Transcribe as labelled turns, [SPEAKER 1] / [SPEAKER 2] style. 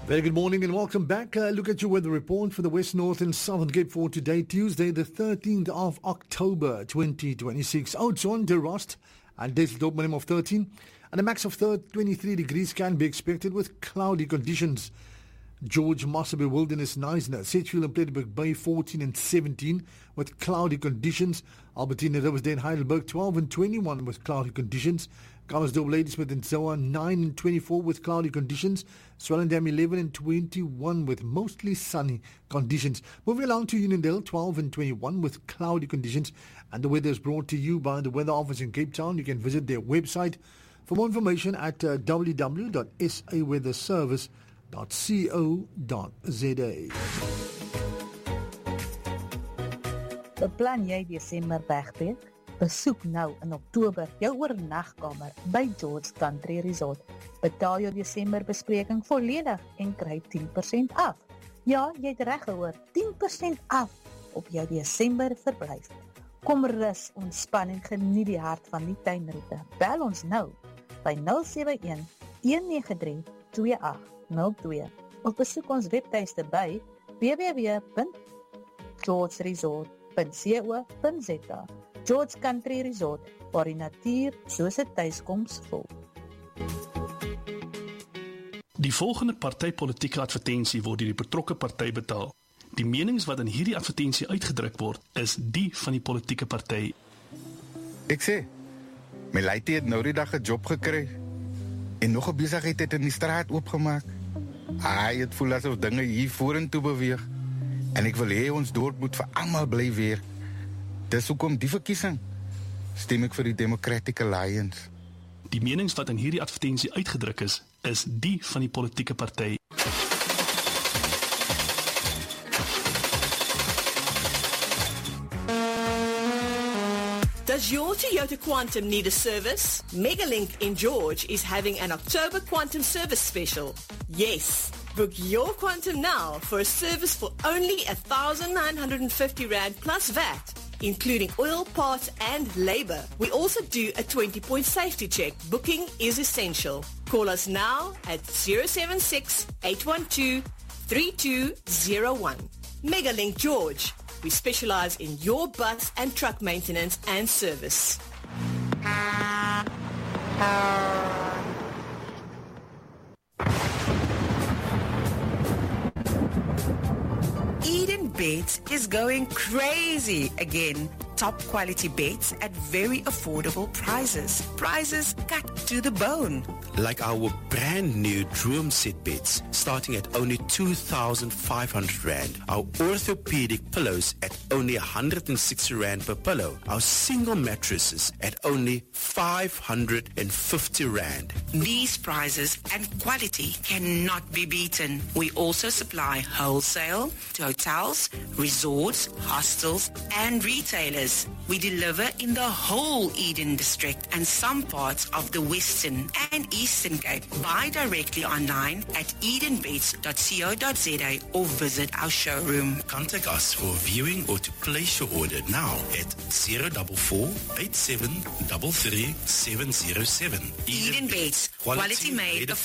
[SPEAKER 1] Very good morning and welcome back. Look at your weather report for the West, North and Southern Cape for today, Tuesday, the 13th of October, 2026. Oudtshoorn, De Rust, and Desseltop minimum of 13, and a max of 23 degrees can be expected with cloudy conditions. George Marsabey Wilderness, Knysna, Sedgefield and Plettenberg Bay 14 and 17 with cloudy conditions. Albertina, Riversdale, Heidelberg 12 and 21 with cloudy conditions. Carmersdorp, Ladysmith and Zoa 9 and 24 with cloudy conditions. Swellendam 11 and 21 with mostly sunny conditions. Moving along to Uniondale 12 and 21 with cloudy conditions. And the weather is brought to you by the Weather Office in Cape Town. You can visit their website for more information at www.saweatherservice.co.za.
[SPEAKER 2] Beplan jy Desember wegbreek? Besoek nou in Oktober jou oornagkamer by George Country Resort. Betaal jou Desember bespreking volledig en kry 10% af. Ja, jy het reg gehoor, 10% af op jou Desember verblyf. Kom rus, ontspan en geniet die hart van die tuinroete. Bel ons nou by 071 193 2802 of besoek ons webtuiste by www.georgeresort.co.za. George Country Resort, waar die natuur soos 'n tuiskoms voel.
[SPEAKER 3] Die volgende partypolitieke advertensie word deur die betrokke party betaal. Die menings wat in hierdie advertensie uitgedruk word, is die van die politieke party.
[SPEAKER 4] Ek sê, my laaitjie het nou die dag 'n job gekry en nog 'n besigheid het in die straat oopgemaak. Het voel asof dinge hier vorentoe beweeg en ek wil hê ons dorp moet vir almal bly weer. Dis hoekom die verkiesing stem ek vir die Democratic Alliance.
[SPEAKER 3] Die menings wat in hierdie advertensie uitgedruk is die van die politieke party.
[SPEAKER 5] Does your Toyota Quantum need a service? Megalink in George is having an October Quantum service special. Yes, book your Quantum now for a service for only R1,950 plus VAT, including oil, parts and labor. We also do a 20-point safety check. Booking is essential. Call us now at 076-812-3201. Megalink George. We specialize in your bus and truck maintenance and service.
[SPEAKER 6] Eden Beds is going crazy again. Top quality beds at very affordable prices. Prices cut to the bone.
[SPEAKER 7] Like our brand new Droom set beds starting at only 2,500 Rand. Our orthopedic pillows at only 160 Rand per pillow. Our single mattresses at only 550 Rand.
[SPEAKER 6] These prices and quality cannot be beaten. We also supply wholesale to hotels, resorts, hostels, and retailers. We deliver in the whole Eden district and some parts of the Western and Eastern Cape. Buy directly online at edenbeds.co.za or visit our showroom.
[SPEAKER 7] Contact us for viewing or to place your order now at 044-8733-707.
[SPEAKER 6] Eden Beds, quality made affordable.